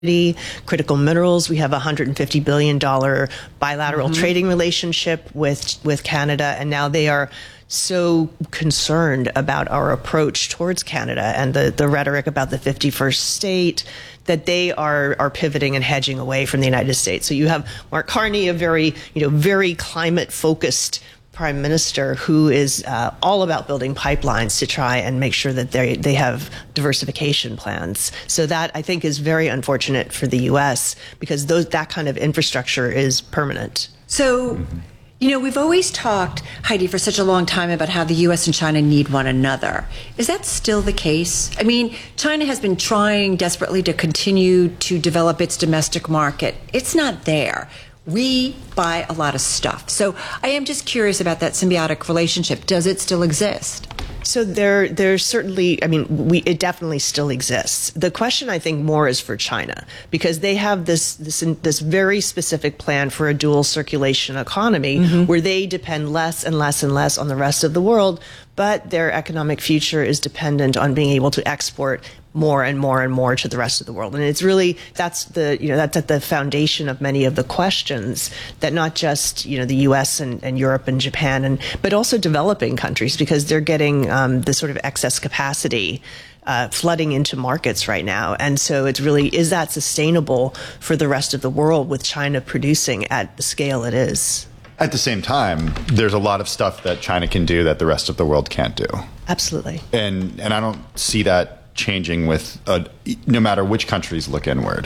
critical minerals. We have a $150 billion bilateral trading relationship with Canada, and now they are so concerned about our approach towards Canada and the rhetoric about the 51st state that they are pivoting and hedging away from the United States. So you have Mark Carney, a very climate focused Prime Minister who is all about building pipelines to try and make sure that they have diversification plans. So that, I think, is very unfortunate for the U.S. because that kind of infrastructure is permanent. So, we've always talked, Heidi, for such a long time about how the U.S. and China need one another. Is that still the case? I mean, China has been trying desperately to continue to develop its domestic market. It's not there. We buy a lot of stuff. So I am just curious about that symbiotic relationship. Does it still exist? So there's certainly, it definitely still exists. The question, I think, more is for China, because they have this very specific plan for a dual circulation economy where they depend less and less and less on the rest of the world, but their economic future is dependent on being able to export more and more and more to the rest of the world. And it's really, that's at the foundation of many of the questions that not just, the US and Europe and Japan, but also developing countries, because they're getting this sort of excess capacity flooding into markets right now. And so it's really, is that sustainable for the rest of the world with China producing at the scale it is? At the same time, there's a lot of stuff that China can do that the rest of the world can't do. Absolutely. And I don't see that changing with no matter which countries look inward.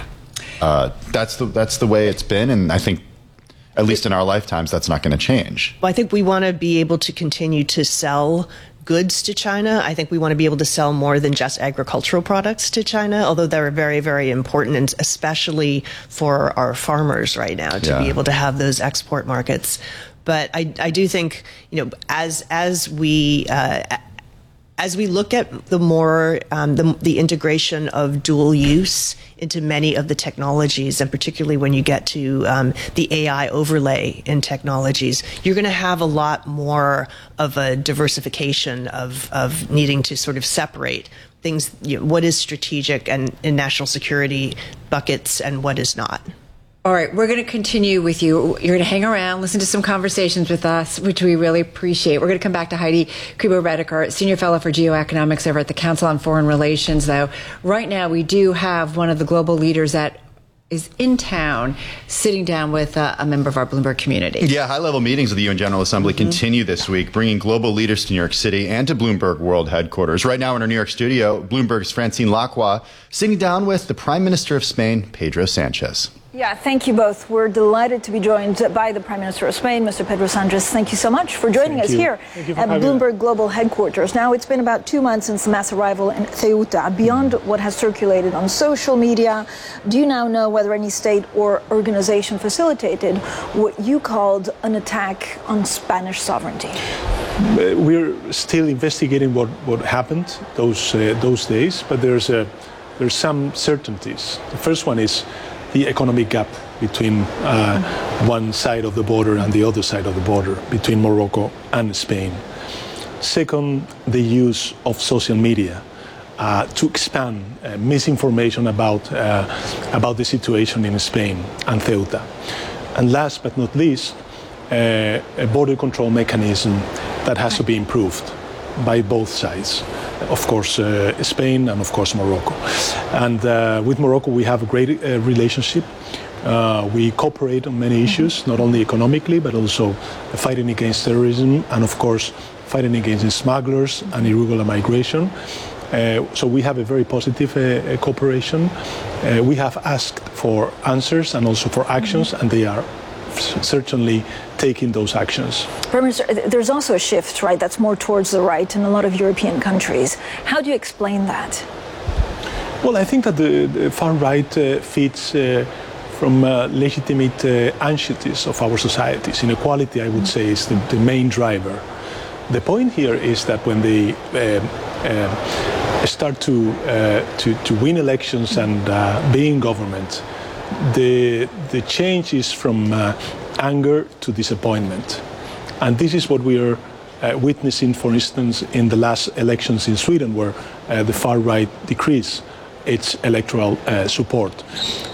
That's the way it's been, and I think at least in our lifetimes that's not going to change. Well, I think we want to be able to continue to sell goods to China. I think we want to be able to sell more than just agricultural products to China, although they're very, very important, and especially for our farmers right now to be able to have those export markets. But I do think, as we look at the integration of dual use into many of the technologies, and particularly when you get to the AI overlay in technologies, you're going to have a lot more of a diversification of needing to sort of separate things, what is strategic and in national security buckets and what is not. All right, we're going to continue with you. You're going to hang around, listen to some conversations with us, which we really appreciate. We're going to come back to Heidi Kribo-Rediker, Senior Fellow for Geoeconomics over at the Council on Foreign Relations, though. Right now, we do have one of the global leaders that is in town sitting down with a member of our Bloomberg community. Yeah, high-level meetings of the UN General Assembly continue this week, bringing global leaders to New York City and to Bloomberg World Headquarters. Right now in our New York studio, Bloomberg's Francine Lacqua sitting down with the Prime Minister of Spain, Pedro Sanchez. Yeah, thank you both. We're delighted to be joined by the Prime Minister of Spain, Mr. Pedro Sanchez. Thank you so much for joining us here at Bloomberg Global Headquarters. Now, it's been about 2 months since the mass arrival in Ceuta. Beyond what has circulated on social media, do you now know whether any state or organization facilitated what you called an attack on Spanish sovereignty? We're still investigating what happened those days, but there's some certainties. The first one is the economic gap between one side of the border and the other side of the border, between Morocco and Spain. Second, the use of social media to expand misinformation about the situation in Spain and Ceuta. And last but not least, a border control mechanism that has to be improved by both sides. Of course, Spain and of course Morocco. And with Morocco, we have a great relationship. We cooperate on many issues, not only economically, but also fighting against terrorism and of course fighting against smugglers and irregular migration. So we have a very positive cooperation. We have asked for answers and also for actions, and they are certainly taking those actions. Prime Minister, there's also a shift, right, that's more towards the right in a lot of European countries. How do you explain that? Well, I think that the far right feeds from legitimate anxieties of our societies. Inequality, I would say, is the main driver. The point here is that when they start to win elections and be in government, the change is from anger to disappointment. And this is what we are witnessing, for instance, in the last elections in Sweden, where the far right decreased. its electoral support.